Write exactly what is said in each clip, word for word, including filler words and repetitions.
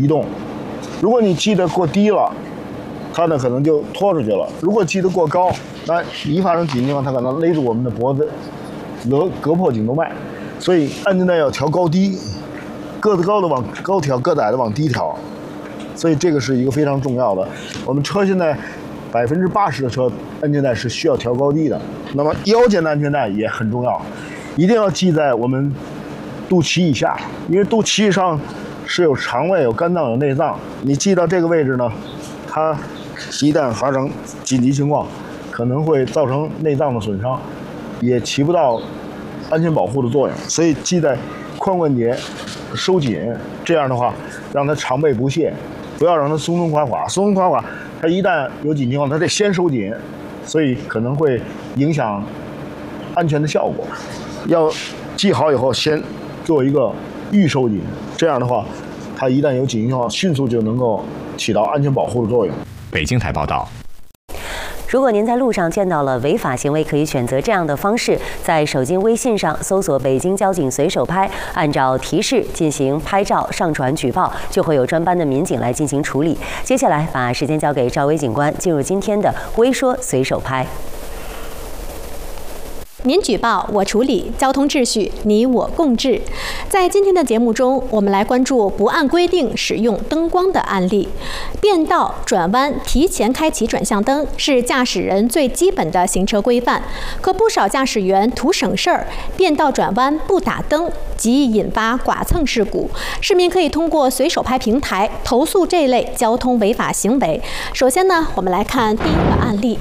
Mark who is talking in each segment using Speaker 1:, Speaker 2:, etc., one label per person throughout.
Speaker 1: 移动。如果你系得过低了，它呢可能就拖出去了；如果系得过高，那一发生紧急情况，它可能勒住我们的脖子，勒割破颈动脉。所以安全带要调高低，个子高的往高调，个子矮的往低调。所以这个是一个非常重要的。我们车现在百分之八十的车安全带是需要调高低的。那么腰间的安全带也很重要，一定要系在我们肚脐以下，因为肚脐以上是有肠胃、有肝脏、有内脏。你系到这个位置呢，它一旦发生紧急情况，可能会造成内脏的损伤，也起不到安全保护的作用。所以系在髋关节收紧，这样的话让它肠胃不泄，不要让它松松垮垮。松松垮垮，它一旦有紧急情况，它得先收紧，所以可能会影响安全的效果。要系好以后，先做一个预收紧，这样的话，它一旦有紧急情况，迅速就能够起到安全保护的作用。
Speaker 2: 北京台报道。
Speaker 3: 如果您在路上见到了违法行为，可以选择这样的方式，在手机微信上搜索北京交警随手拍，按照提示进行拍照上传举报，就会有专班的民警来进行处理。接下来把时间交给赵薇警官，进入今天的微说随手拍。
Speaker 4: 您举报，我处理，交通秩序你我共治。在今天的节目中，我们来关注不按规定使用灯光的案例。变道、转弯提前开启转向灯是驾驶人最基本的行车规范，可不少驾驶员图省事儿，变道转弯不打灯，极易引发剐蹭事故。市民可以通过随手拍平台投诉这类交通违法行为。首先呢，我们来看第一个案例。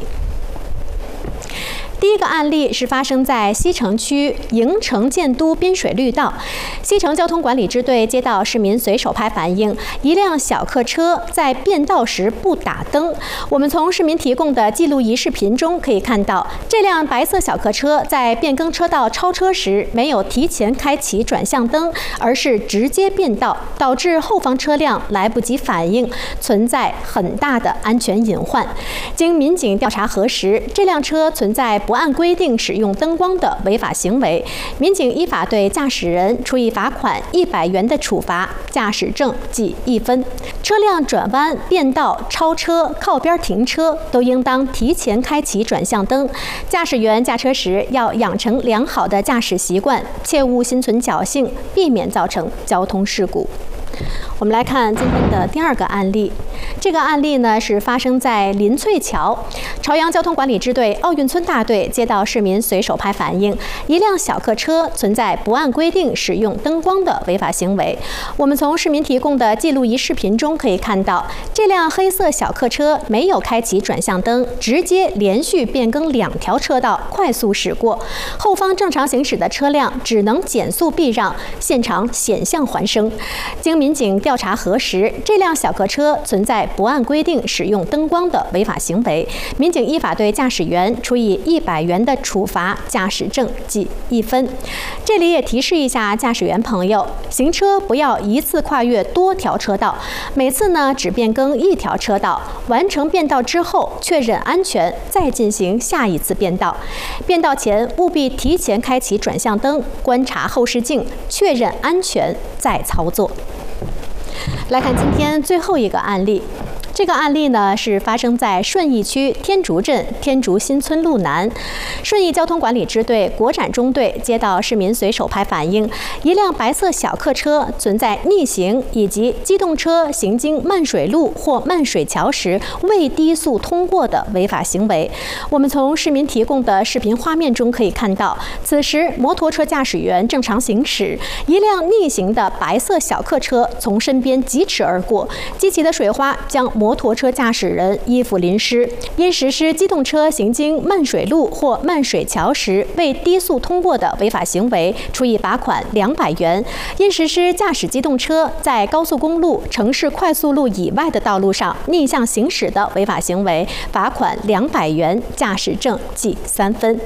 Speaker 4: 第一个案例是发生在西城区营城建都滨水绿道，西城交通管理支队接到市民随手拍反映，一辆小客车在变道时不打灯。我们从市民提供的记录仪视频中可以看到，这辆白色小客车在变更车道超车时没有提前开启转向灯，而是直接变道，导致后方车辆来不及反应，存在很大的安全隐患。经民警调查核实，这辆车存在不按规定使用灯光的违法行为，民警依法对驾驶人处以罚款一百元的处罚，驾驶证记一分。车辆转弯、变道、超车、靠边停车都应当提前开启转向灯。驾驶员驾车时要养成良好的驾驶习惯，切勿心存侥幸，避免造成交通事故。我们来看今天的第二个案例，这个案例呢是发生在林翠桥，朝阳交通管理支队奥运村大队接到市民随手拍反映，一辆小客车存在不按规定使用灯光的违法行为。我们从市民提供的记录仪视频中可以看到，这辆黑色小客车没有开启转向灯，直接连续变更两条车道快速驶过，后方正常行驶的车辆只能减速避让，现场险象环生。经民警调查核实，这辆小客车存在不按规定使用灯光的违法行为，民警依法对驾驶员处以一百元的处罚，驾驶证记一分。这里也提示一下驾驶员朋友，行车不要一次跨越多条车道，每次呢只变更一条车道，完成变道之后确认安全，再进行下一次变道。变道前务必提前开启转向灯，观察后视镜，确认安全再操作。来看今天最后一个案例。这个案例呢是发生在顺义区天竺镇天竺新村路南，顺义交通管理支队国展中队接到市民随手拍反映，一辆白色小客车存在逆行以及机动车行经漫水路或漫水桥时未低速通过的违法行为。我们从市民提供的视频画面中可以看到，此时摩托车驾驶员正常行驶，一辆逆行的白色小客车从身边疾驰而过，激起的水花将摩托车驾驶人衣服淋湿，因实施机动车行经漫水路或漫水桥时未低速通过的违法行为，处以罚款两百元；因实施驾驶机动车在高速公路、城市快速路以外的道路上逆向行驶的违法行为，罚款两百元，驾驶证记三分。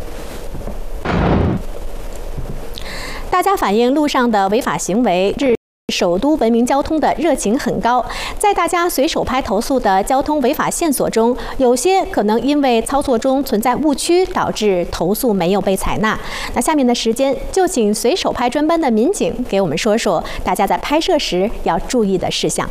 Speaker 4: 大家反映路上的违法行为是首都文明交通的热情很高，在大家随手拍投诉的交通违法线索中，有些可能因为操作中存在误区，导致投诉没有被采纳。那下面的时间就请随手拍专班的民警给我们说说大家在拍摄时要注意的事项。